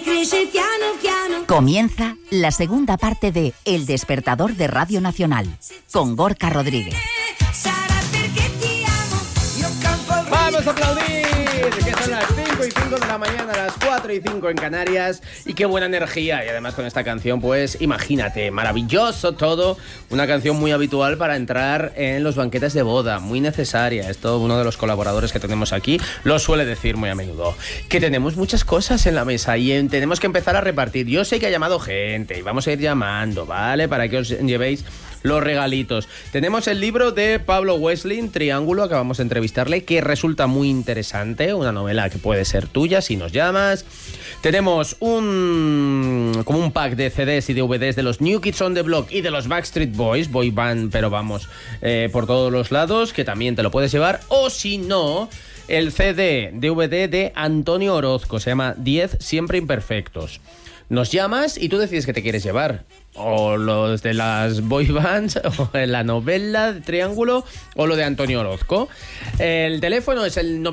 cresce piano piano. Comienza la segunda parte de El Despertador de Radio Nacional, con Gorka Rodríguez. ¡Vamos a aplaudir! Que son las 5:05 de la mañana, las 4:05 en Canarias. Y qué buena energía. Y además con esta canción, pues imagínate, maravilloso todo. Una canción muy habitual para entrar en los banquetes de boda, muy necesaria. Esto uno de los colaboradores que tenemos aquí lo suele decir muy a menudo. Que tenemos muchas cosas en la mesa y tenemos que empezar a repartir. Yo sé que ha llamado gente y vamos a ir llamando, ¿vale? Para que os llevéis los regalitos. Tenemos el libro de Pablo Wesling, Triángulo, acabamos de entrevistarle, que resulta muy interesante, una novela que puede ser tuya si nos llamas. Tenemos como un pack de CDs y DVDs de los New Kids on the Block y de los Backstreet Boys, boy band, pero vamos, por todos los lados, que también te lo puedes llevar. O si no, el CD, DVD de Antonio Orozco, se llama 10 siempre imperfectos. Nos llamas y tú decides qué te quieres llevar. O los de las boy bands, o la novela de Triángulo, o lo de Antonio Orozco. El teléfono es el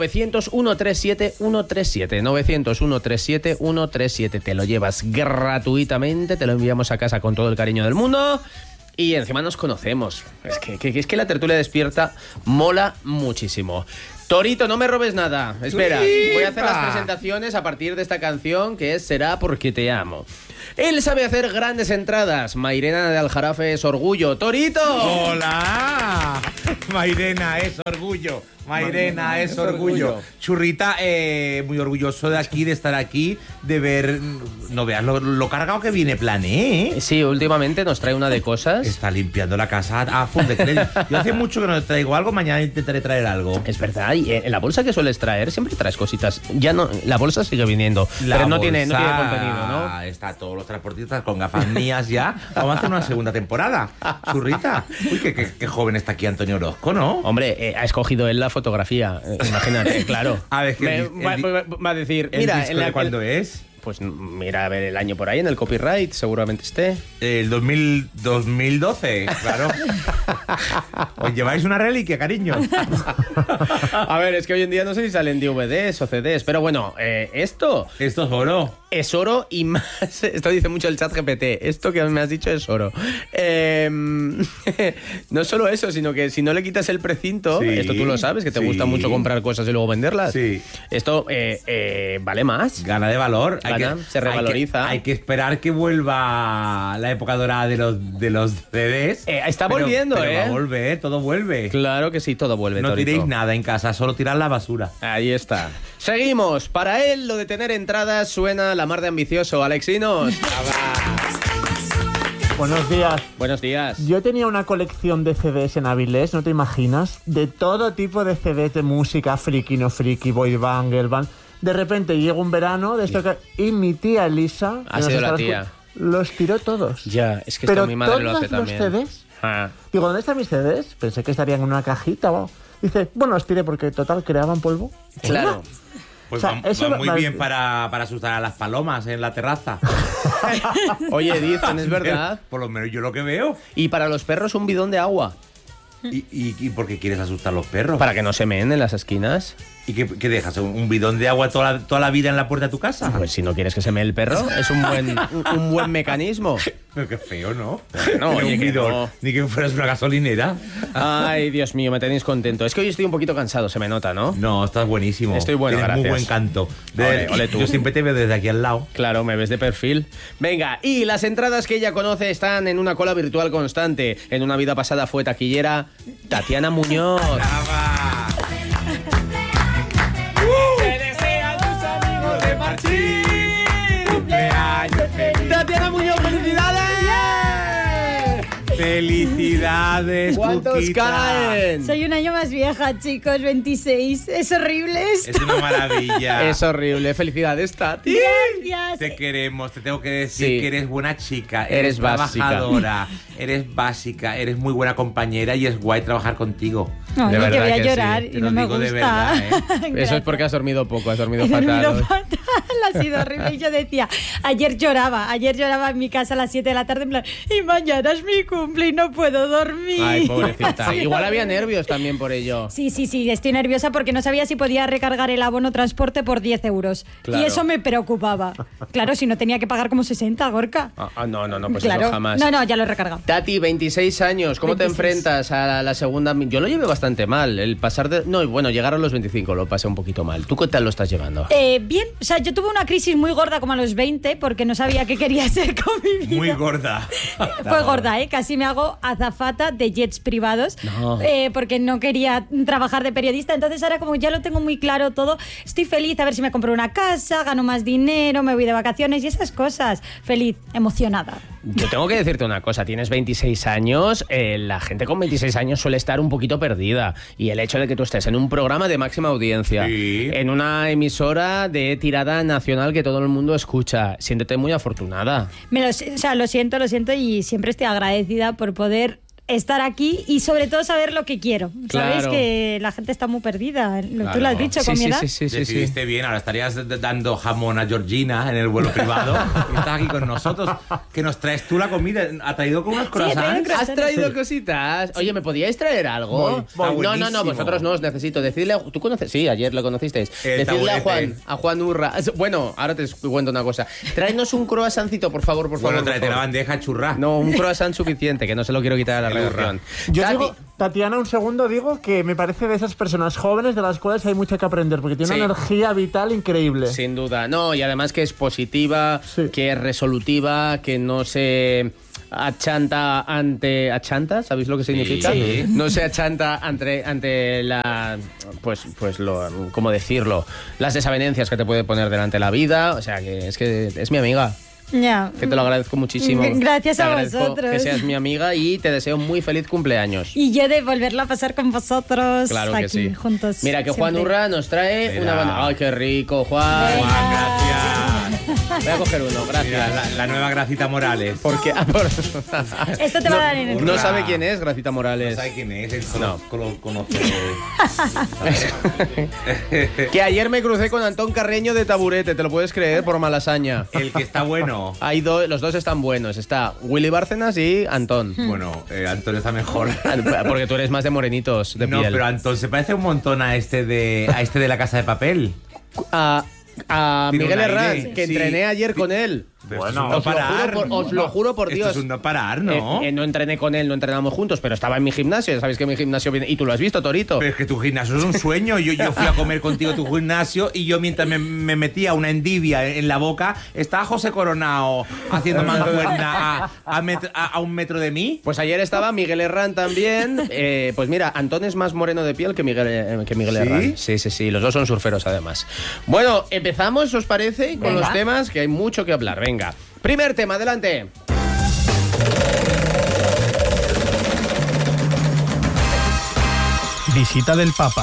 900-137-137. 900-137-137. Te lo llevas gratuitamente, te lo enviamos a casa con todo el cariño del mundo. Y encima nos conocemos. Es que la tertulia despierta mola muchísimo. Torito, no me robes nada. Espera, voy a hacer las presentaciones a partir de esta canción que es Será porque te amo. Él sabe hacer grandes entradas. Mairena de Aljarafe es orgullo. ¡Torito! ¡Hola! Mairena es orgullo. Mairena es orgullo. Churrita, muy orgulloso de estar aquí, de ver. No veas lo cargado que viene Plané, ¿eh? Sí, últimamente nos trae una de cosas. Está limpiando la casa a full de crédito. Yo hace mucho que no traigo algo, mañana intentaré traer algo. Es verdad, y en la bolsa que sueles traer siempre traes cositas. Ya no, la bolsa sigue viniendo, pero no tiene contenido, ¿no? Está todos los transportistas con gafas mías ya. Vamos a hacer una segunda temporada. Churrita. Uy, qué joven está aquí Antonio Orozco, ¿no? Hombre, ha escogido él la fotografía, imagínate, claro. A ver, va a decir, ¿el mira, disco de cuándo es? Pues mira, a ver, el año por ahí en el copyright seguramente esté. El 2012, claro. Os lleváis una reliquia, cariño. A ver, es que hoy en día no sé si salen DVDs o CDs, pero bueno, esto es oro. Es oro y más. Esto dice mucho el chat GPT. Esto que me has dicho es oro. No solo eso, sino que si no le quitas el precinto, sí, esto tú lo sabes, que te gusta mucho comprar cosas y luego venderlas. Sí. Esto vale más. Gana de valor. Se revaloriza. Hay que esperar que vuelva la época dorada de los CDs. Está volviendo, pero va a volver, todo vuelve. Claro que sí, todo vuelve. No tiréis nada en casa, solo tirad la basura. Ahí está. Seguimos. Para él, lo de tener entradas suena la mar de ambicioso. Alexinos. Buenos días. Buenos días. Yo tenía una colección de CDs en Avilés, no te imaginas, de todo tipo de CDs de música, friki, no friki, boy band, girl band. De repente llega un verano de esto y mi tía Elisa, ha sido la tía, los tiró todos. Ya, es que esto mi madre lo hace también. Pero todos los CDs, digo, ¿dónde están mis CDs? Pensé que estarían en una cajita. Wow. Dice, bueno, los tiré porque total creaban polvo. Claro. Pues va muy bien para asustar a las palomas en la terraza. Oye, dicen, es verdad. Por lo menos yo lo que veo. Y para los perros un bidón de agua. ¿Y por qué quieres asustar a los perros? Para que no se meen en las esquinas. ¿Y qué dejas? ¿Un bidón de agua toda la vida en la puerta de tu casa? Pues si no quieres que se mee el perro, es un buen mecanismo. Pero qué feo, ¿no? No, oye, un bidón, no. Ni que fueras una gasolinera. Ay, Dios mío, me tenéis contento. Es que hoy estoy un poquito cansado, se me nota, ¿no? No, estás buenísimo. Estoy bueno, Tienes gracias. muy buen canto. Ole tú. Yo siempre te veo desde aquí al lado. Claro, me ves de perfil. Venga, y las entradas que ella conoce están en una cola virtual constante. En una vida pasada fue taquillera Tatiana Muñoz. ¡Brava! ¡Te desean tus amigos de Marchín! ¡Cumpleaños feliz! ¡Tatiana Muñoz, felicidades! ¡Felicidades, ¿Cuántos Cuquita? caen? Soy un año más vieja, chicos, 26. Es horrible esto. Es una maravilla. Es horrible. Felicidades, Tati. Gracias. Te queremos, te tengo que decir Sí. que eres buena chica, Eres eres básica. trabajadora, eres básica, eres muy buena compañera y es guay trabajar contigo. No, De y que verdad voy a que llorar sí, y te no lo me digo gusta. de verdad, ¿eh? Eso es porque has dormido poco, has dormido He dormido fatal. fatal, ha sido horrible. Y yo decía, ayer lloraba en mi casa a las 7 de la tarde, en plan, y mañana es mi cumple y no puedo dormir. Ay, pobrecita. Sí. Igual había nervios también por ello. Sí, estoy nerviosa porque no sabía si podía recargar el abono transporte por 10 euros. Claro. Y eso me preocupaba. Claro, si no tenía que pagar como 60, Gorka. No, pues claro. eso jamás. No, ya lo he recargado. Tati, 26 años, ¿cómo 26. te enfrentas a la segunda? Yo lo llevé bastante mal, el pasar de... No, y bueno, llegar a los 25 lo pasé un poquito mal. ¿Tú qué tal lo estás llevando? Bien, o sea, yo tuve una crisis muy gorda como a los 20 porque no sabía qué quería hacer con mi vida. Muy gorda. Fue gorda, ¿eh? Casi me hago azafata de jets privados No. porque no quería trabajar de periodista. Entonces ahora como ya lo tengo muy claro todo, estoy feliz a ver si me compro una casa, gano más dinero, me voy de vacaciones y esas cosas. Feliz, emocionada. Yo tengo que decirte una cosa, tienes 26 años, la gente con 26 años suele estar un poquito perdida y el hecho de que tú estés en un programa de máxima audiencia, Sí. en una emisora de tirada nacional que todo el mundo escucha, siéntete muy afortunada. Lo siento y siempre estoy agradecida por poder estar aquí y sobre todo saber lo que quiero. Claro. Sabes que la gente está muy perdida. Tú Claro. lo has dicho con mi edad. Sí. Decidiste bien, ahora estarías dando jamón a Georgina en el vuelo privado. Estás aquí con nosotros. Que nos traes tú la comida. ¿Ha traído con unos he traído croissants? ¿Has traído cositas? Oye, ¿me podíais traer algo? Está No, buenísimo. vosotros no os necesito. Decidle, ¿tú conoces? Sí, ayer lo conocisteis. El Decidle taburete. a Juan Urra. Bueno, ahora te cuento una cosa. Tráenos un croissantito, por favor, por favor. Bueno, por tráete la favor. bandeja churra. No, un croissant suficiente, que no se lo quiero quitar a la El redacción. Yo Tati, digo, Tatiana, un segundo, digo que me parece de esas personas jóvenes de las cuales hay mucho que aprender, porque tiene Sí. una energía vital increíble. sin duda. No, y además que es positiva, Sí. que es resolutiva, que no se achanta ante... ¿Achanta? ¿Sabéis lo que significa? Sí. No se achanta ante la... Pues lo... ¿Cómo decirlo? Las desavenencias que te puede poner delante la vida. O sea, que es mi amiga. Ya. Que te lo agradezco muchísimo. Gracias Te a agradezco vosotros. que seas mi amiga y te deseo muy feliz cumpleaños. Y yo de volverla a pasar con vosotros Claro que aquí, sí. juntos. Mira que Juan siempre. Urra nos trae Mira. una banda. ¡Ay, qué rico, Juan! Venga. Juan, gracias. Voy a coger uno, gracias. Mira, la nueva Gracita Morales. Porque Esto te va a dar en el... no sabe quién es Gracita No Morales. sabe quién es, él No. conoce. Que ayer me crucé con Antón Carreño de Taburete, ¿te lo puedes creer? Por Malasaña. El que está bueno. Hay los dos están buenos. Está Willy Bárcenas y Antón. Bueno, Antonio está mejor. Porque tú eres más de morenitos, de No, piel. pero Antón se parece un montón a este de La Casa de Papel. A Tiene Miguel un aire, Herrán, que sí. entrené ayer con él. Pero Bueno, esto es un no parar. os lo juro por Dios. Esto es un no parar, ¿no? No entrené con él, no entrenamos juntos, pero estaba en mi gimnasio. Ya sabéis que mi gimnasio viene... Y tú lo has visto, Torito. Pero es que tu gimnasio es un sueño. Yo fui a comer contigo a tu gimnasio y yo mientras me metía una endivia en la boca, estaba José Coronado haciendo mancuerna a un metro de mí. Pues ayer estaba Miguel Herrán también. Pues mira, Antón es más moreno de piel que Miguel ¿Sí? Herrán. Sí. Los dos son surferos, además. Bueno, empezamos, ¿os parece? Con Venga. los temas, que hay mucho que hablar. Venga. Primer tema, adelante. Visita del Papa.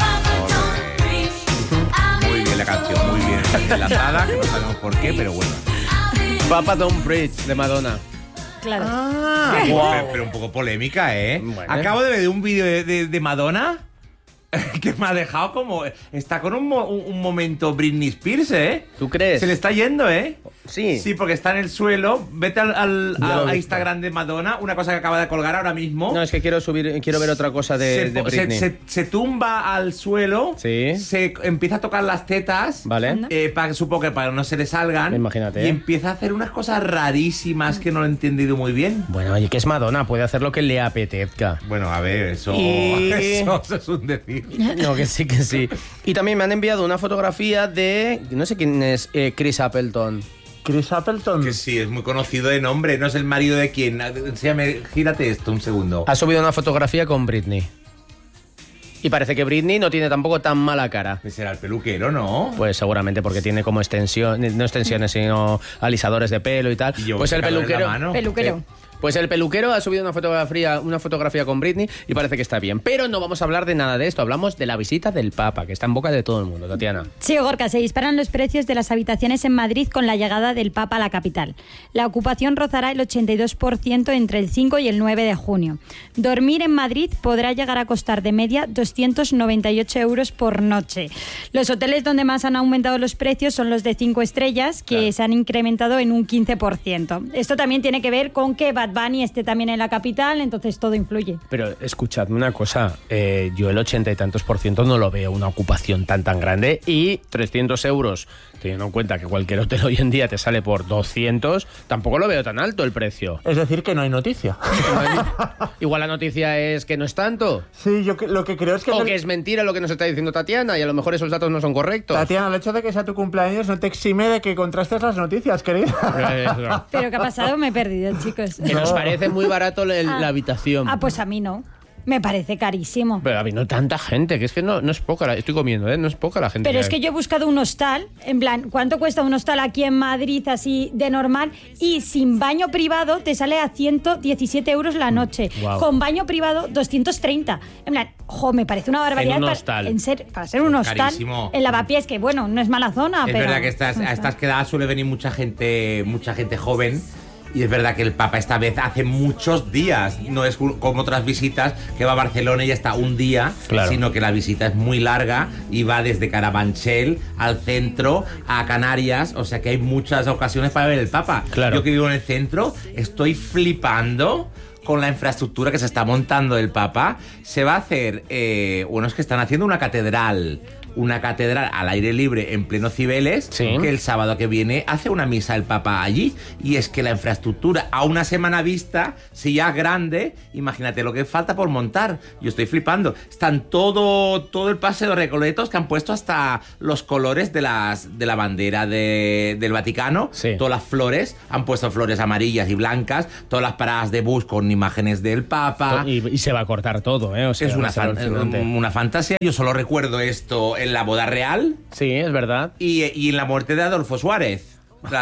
Muy bien la canción, muy bien enlazada, que no sabemos por qué, pero bueno. Papa Don't Preach, de Madonna. Claro. Pero un poco polémica, ¿eh? Bueno. Acabo de ver un vídeo de Madonna que me ha dejado como... Está con un momento Britney Spears, ¿eh? ¿Tú crees? Se le está yendo, ¿eh? Sí. Sí, porque está en el suelo. Vete Ya lo he a visto. Instagram de Madonna, una cosa que acaba de colgar ahora mismo. No, es que quiero ver otra cosa de Britney. se tumba al suelo, Sí. se empieza a tocar las tetas, ¿Vale? supongo que para que no se le salgan. Imagínate, Y ¿eh? empieza a hacer unas cosas rarísimas que no lo he entendido muy bien. Bueno, oye, que es Madonna, puede hacer lo que le apetezca. Bueno, a ver, eso es un decir. No, que sí, que sí. Y también me han enviado una fotografía de... No sé quién es Chris Appleton. Chris Appleton. Que sí, es muy conocido de nombre. No es el marido de quién. Enséñame, gírate esto un segundo. Ha subido una fotografía con Britney. Y parece que Britney no tiene tampoco tan mala cara. Será el peluquero, ¿no? Pues seguramente porque tiene como no extensiones, sino alisadores de pelo y tal. Y yo, Pues el secador en la peluquero... mano. Peluquero. Pues el peluquero ha subido una fotografía con Britney y parece que está bien. Pero no vamos a hablar de nada de esto, hablamos de la visita del Papa, que está en boca de todo el mundo, Tatiana. Sí, Gorka, se disparan los precios de las habitaciones en Madrid con la llegada del Papa a la capital. La ocupación rozará el 82% entre el 5 y el 9 de junio. Dormir en Madrid podrá llegar a costar de media 298 euros por noche. Los hoteles donde más han aumentado los precios son los de 5 estrellas, que se han incrementado en un 15%. Esto también tiene que ver con que Bad Bunny esté también en la capital, entonces todo influye. Pero escuchadme una cosa, yo el 80 y tantos % no lo veo una ocupación tan grande, y 300 euros, teniendo en cuenta que cualquier hotel hoy en día te sale por 200, tampoco lo veo tan alto el precio. Es decir, que no hay noticia. Igual la noticia es que no es tanto. Sí, yo lo que creo es que... O que es mentira lo que nos está diciendo Tatiana y a lo mejor esos datos no son correctos. Tatiana, el hecho de que sea tu cumpleaños no te exime de que contrastes las noticias, querida. Pero ¿qué ha pasado? Me he perdido, chicos. Que nos parece muy barato la habitación. Pues a mí no. Me parece carísimo. Pero ha venido tanta gente, que es que no es poca, estoy comiendo, no es poca la gente. Pero es que yo he buscado un hostal, en plan, ¿cuánto cuesta un hostal aquí en Madrid así de normal? Y sin baño privado te sale a 117 euros la noche. Wow. Con baño privado, 230. En plan, me parece una barbaridad. En un hostal. Para ser un hostal. Carísimo. En Lavapiés, que bueno, no es mala zona, Es pero... verdad que a estas quedadas suele venir mucha gente joven. Y es verdad que el Papa esta vez hace muchos días, no es como otras visitas que va a Barcelona y ya está un día, claro, sino que la visita es muy larga y va desde Carabanchel al centro, a Canarias, o sea que hay muchas ocasiones para ver el Papa. Claro. Yo que vivo en el centro estoy flipando con la infraestructura que se está montando el Papa. Se va a hacer, es que están haciendo una catedral al aire libre en pleno Cibeles, sí, que el sábado que viene hace una misa el Papa allí. Y es que la infraestructura a una semana vista, si ya es grande, imagínate lo que falta por montar. Yo estoy flipando. Están todo el paseo de Recoletos, que han puesto hasta los colores de la bandera del Vaticano. Sí. Todas las flores, han puesto flores amarillas y blancas, todas las paradas de bus con imágenes del Papa. Y se va a cortar todo, O sea, Es va a ser alucinante. una fantasía. Yo solo recuerdo esto en la boda real Sí, es verdad. y en la muerte de Adolfo Suárez.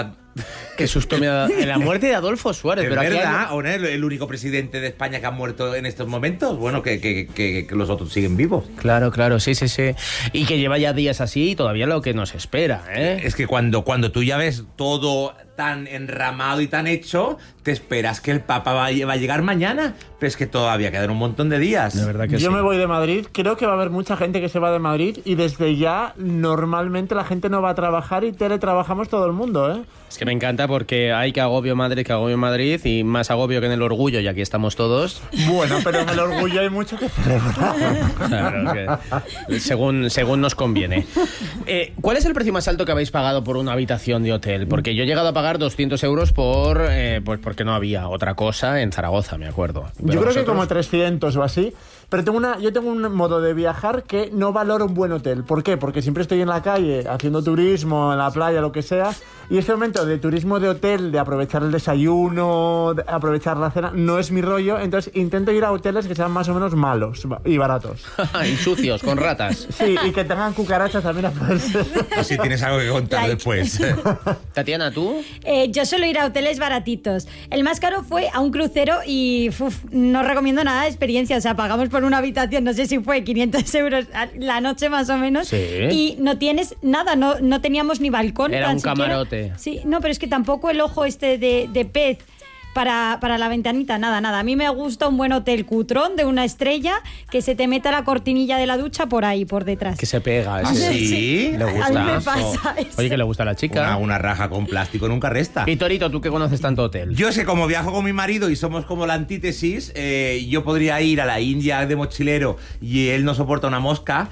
Qué susto me ha dado. En la muerte de Adolfo Suárez. ¿Es pero aquí verdad? ¿O no es el único presidente de España que ha muerto en estos momentos? Bueno, que los otros siguen vivos. Claro, sí. Y que lleva ya días así y todavía lo que nos espera, Es que cuando tú ya ves todo tan enramado y tan hecho, te esperas que el Papa va a llegar mañana, pero es que todavía quedan un montón de días. De verdad que Yo sí. me voy de Madrid, creo que va a haber mucha gente que se va de Madrid y desde ya normalmente la gente no va a trabajar y teletrabajamos todo el mundo, ¿eh? Es que me encanta porque hay que agobio Madrid y más agobio que en el orgullo, y aquí estamos todos. Bueno, pero en el orgullo hay mucho que celebrar. Claro, que según nos conviene. ¿Cuál es el precio más alto que habéis pagado por una habitación de hotel? Porque yo he llegado a pagar 200 euros pues porque no había otra cosa en Zaragoza, me acuerdo. Yo creo que como 300 o así. Pero yo tengo un modo de viajar que no valoro un buen hotel. ¿Por qué? Porque siempre estoy en la calle haciendo turismo, en la playa, lo que sea. Y ese momento de turismo de hotel, de aprovechar el desayuno, de aprovechar la cena, no es mi rollo. Entonces intento ir a hoteles que sean más o menos malos y baratos. Y sucios, con ratas. Sí, y que tengan cucarachas también a poder ser. Si tienes algo que contar después. Tatiana, ¿tú? Yo suelo ir a hoteles baratitos. El más caro fue a un crucero y no recomiendo nada de experiencia. O sea, pagamos por una habitación, no sé si fue 500 euros la noche más o menos. Sí. Y no tienes nada, no teníamos ni balcón. Era tan un siquiera. camarote. Sí, no, pero es que tampoco el ojo de pez para la ventanita, nada. A mí me gusta un buen hotel cutrón de una estrella, que se te meta la cortinilla de la ducha por ahí, por detrás. Que se pega. ¿Ah, sí? Le gusta. A mí me pasa eso. Oye, que le gusta a la chica. Una raja con plástico nunca resta. Y Torito, ¿tú que conoces tanto hotel? Yo es que como viajo con mi marido y somos como la antítesis, yo podría ir a la India de mochilero y él no soporta una mosca.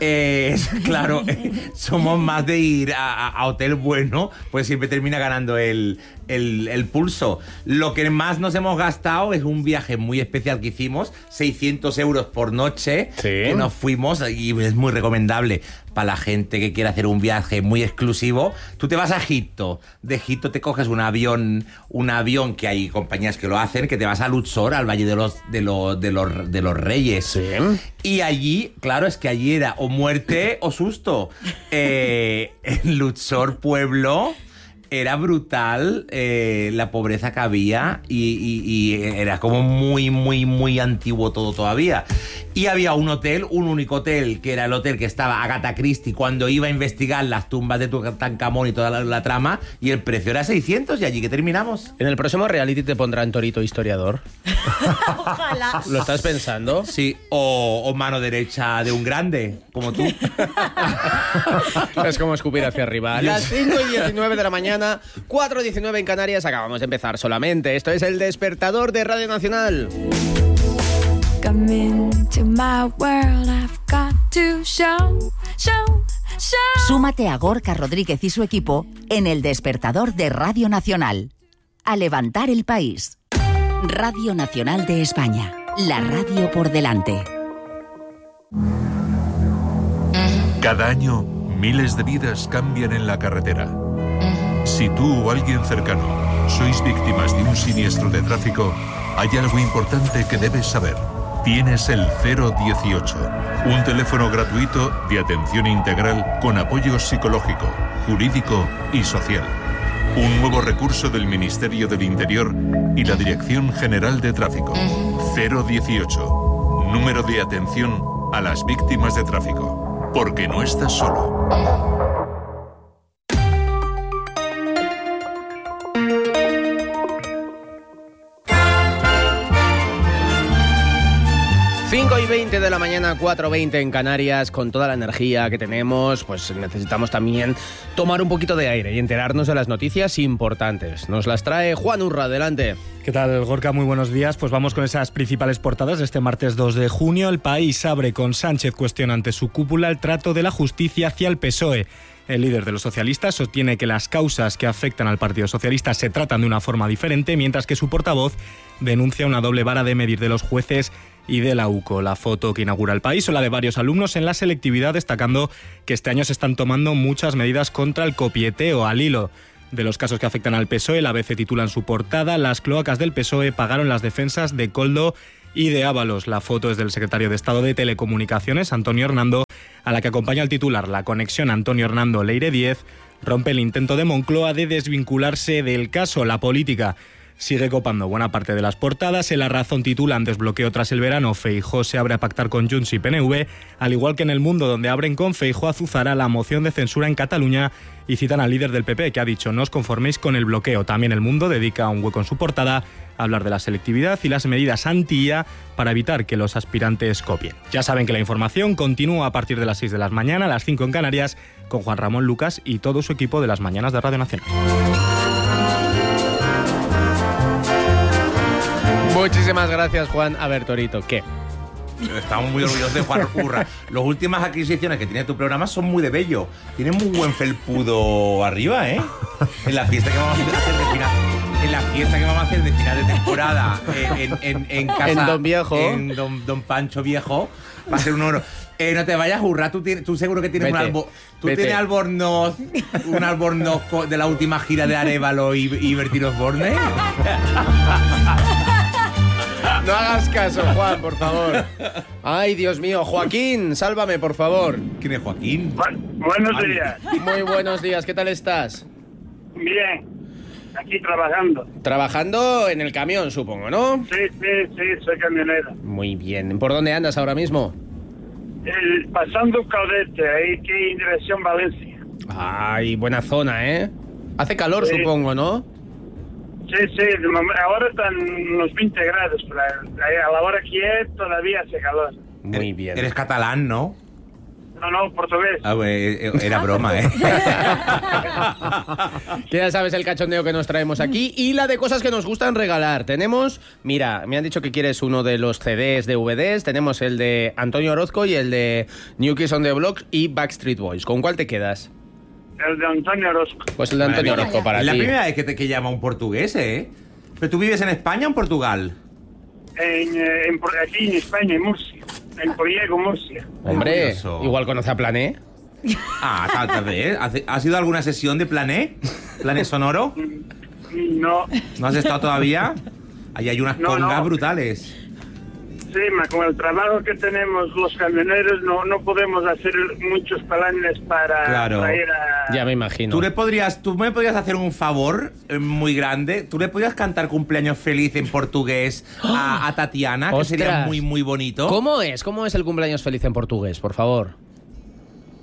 Claro, somos más de ir a hotel bueno, pues siempre termina ganando el pulso. Lo que más nos hemos gastado es un viaje muy especial que hicimos, 600 euros por noche, Sí. que nos fuimos, y es muy recomendable para la gente que quiere hacer un viaje muy exclusivo. Tú te vas a Egipto, de Egipto te coges un avión que hay compañías que lo hacen, que te vas a Luxor, al Valle de los Reyes. Sí. Y allí, claro, es que allí era o muerte o susto. En Luxor, pueblo, era brutal la pobreza que había y era como muy, muy, muy antiguo todo todavía. Y había un único hotel, que era el hotel que estaba Agatha Christie cuando iba a investigar las tumbas de Tutankamón y toda la trama, y el precio era 600 y allí que terminamos. En el próximo reality te pondrán Torito historiador. Ojalá. ¿Lo estás pensando? Sí, o mano derecha de un grande, como tú. Es como escupir hacia arriba. Las 5:19 de la mañana, 4:19 en Canarias. Acabamos de empezar solamente. Esto es El Despertador de Radio Nacional. Come into my world, I've got to show. Súmate a Gorka Rodríguez y su equipo en El Despertador de Radio Nacional. A levantar el país. Radio Nacional de España. La radio por delante. Cada año, miles de vidas cambian en la carretera. Si tú o alguien cercano sois víctimas de un siniestro de tráfico, hay algo importante que debes saber. Tienes el 018, un teléfono gratuito de atención integral con apoyo psicológico, jurídico y social. Un nuevo recurso del Ministerio del Interior y la Dirección General de Tráfico. 018, número de atención a las víctimas de tráfico. Porque no estás solo. 5:20 de la mañana, 4:20 en Canarias. Con toda la energía que tenemos, pues necesitamos también tomar un poquito de aire y enterarnos de las noticias importantes. Nos las trae Juan Urra, adelante. ¿Qué tal, Gorka? Muy buenos días. Pues vamos con esas principales portadas de este martes 2 de junio. El País abre con Sánchez cuestiona ante su cúpula el trato de la justicia hacia el PSOE. El líder de los socialistas sostiene que las causas que afectan al Partido Socialista se tratan de una forma diferente, mientras que su portavoz denuncia una doble vara de medir de los jueces y de la UCO. La foto que inaugura El País o la de varios alumnos en la selectividad, destacando que este año se están tomando muchas medidas contra el copieteo. Al hilo de los casos que afectan al PSOE, la ABC titula en su portada: las cloacas del PSOE pagaron las defensas de Koldo y de Ábalos. La foto es del secretario de Estado de Telecomunicaciones, Antonio Hernando, a la que acompaña el titular: la conexión Antonio Hernando-Leire 10 rompe el intento de Moncloa de desvincularse del caso. La política sigue copando buena parte de las portadas. En La Razón titulan: desbloqueo tras el verano, Feijóo se abre a pactar con Junts y PNV, al igual que en El Mundo, donde abren con Feijóo azuzará la moción de censura en Cataluña y citan al líder del PP, que ha dicho: no os conforméis con el bloqueo. También El Mundo dedica un hueco en su portada a hablar de la selectividad y las medidas anti-IA para evitar que los aspirantes copien. Ya saben que la información continúa a partir de las 6 de la mañana, a las 5 en Canarias, con Juan Ramón Lucas y todo su equipo de las mañanas de Radio Nacional. Muchísimas gracias, Juan. A ver, Torito, ¿qué? Estamos muy orgullosos de Juan Urra. Las últimas adquisiciones que tiene tu programa son muy de bello. Tiene muy buen felpudo arriba, ¿eh? En la fiesta que vamos a hacer de final. En la fiesta que vamos a hacer de final de temporada en casa. En Don Viejo. En Don Pancho Viejo. Va a ser un oro. No te vayas, Urra. Tú seguro que tienes tienes albornoz. Un albornoz de la última gira de Arévalo y Bertín Osborne. No hagas caso, Juan, por favor. Ay, Dios mío. Joaquín, sálvame, por favor. ¿Quién es Joaquín? Buenos días. Muy buenos días. ¿Qué tal estás? Bien. Aquí trabajando. Trabajando en el camión, supongo, ¿no? Sí, soy camionero. Muy bien. ¿Por dónde andas ahora mismo? Pasando Caudete, ahí que en dirección Valencia. Ay, buena zona, ¿eh? Hace calor, Sí. supongo, ¿no? Sí, ahora están unos 20 grados, pero a la hora que es todavía hace calor. Muy bien. Eres catalán, ¿no? No, portugués. Ah, era broma, ¿eh? Que ya sabes el cachondeo que nos traemos aquí y la de cosas que nos gustan regalar. Tenemos, mira, me han dicho que quieres uno de los CDs, DVDs. Tenemos el de Antonio Orozco y el de New Kids on the Block y Backstreet Boys. ¿Con cuál te quedas? El de Antonio Orozco. Pues el de Antonio Orozco para Es ti. la primera vez que llama un portugués, ¿eh? ¿Pero tú vives en España o en Portugal? Aquí en España, en Murcia. En Priego, Murcia. Hombre, Curioso. igual conoce a Plané. Tal vez. ¿Has ido a alguna sesión de Plané? ¿Plané sonoro? No. ¿No has estado todavía? Ahí hay unas No, congas no. brutales. Sí, con el trabajo que tenemos los camioneros no podemos hacer muchos planes para ir a... Ya me imagino. ¿Tú me podrías hacer un favor muy grande? ¿Tú le podrías cantar cumpleaños feliz en portugués a Tatiana? Que sería muy, muy bonito. ¿Cómo es? ¿Cómo es el cumpleaños feliz en portugués, por favor?